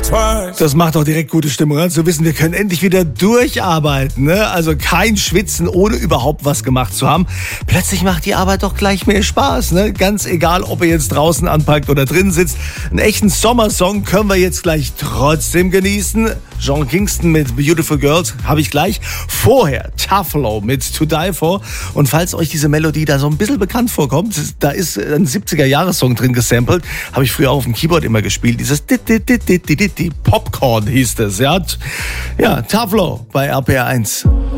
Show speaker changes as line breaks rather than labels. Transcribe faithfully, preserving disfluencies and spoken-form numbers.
Das macht doch direkt gute Stimmung an, zu wissen, wir können endlich wieder durcharbeiten. Ne? Also kein Schwitzen, ohne überhaupt was gemacht zu haben. Plötzlich macht die Arbeit doch gleich mehr Spaß. Ne? Ganz egal, ob ihr jetzt draußen anpackt oder drin sitzt. Einen echten Sommersong können wir jetzt gleich trotzdem genießen. John Kingston mit Beautiful Girls habe ich gleich. Vorher Taflo mit To Die For. Und falls euch diese Melodie da so ein bisschen bekannt vorkommt, da ist ein siebziger-Jahres-Song drin gesampelt. Habe ich früher auf dem Keyboard immer gespielt. Dieses Popcorn hieß es. Ja, ja, Taflo bei R P R eins.